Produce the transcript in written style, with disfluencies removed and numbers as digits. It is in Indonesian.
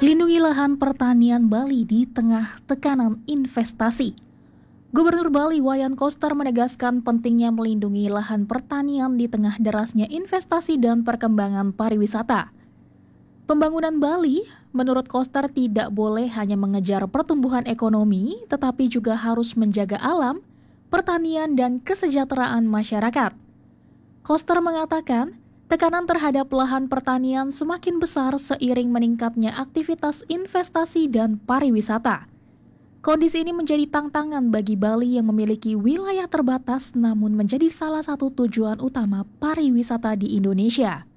Lindungi lahan pertanian Bali di tengah tekanan investasi. Gubernur Bali Wayan Koster menegaskan pentingnya melindungi lahan pertanian di tengah derasnya investasi dan perkembangan pariwisata. Pembangunan Bali, menurut Koster, tidak boleh hanya mengejar pertumbuhan ekonomi, tetapi juga harus menjaga alam, pertanian, dan kesejahteraan masyarakat. Koster mengatakan, tekanan terhadap lahan pertanian semakin besar seiring meningkatnya aktivitas investasi dan pariwisata. Kondisi ini menjadi tantangan bagi Bali yang memiliki wilayah terbatas namun menjadi salah satu tujuan utama pariwisata di Indonesia.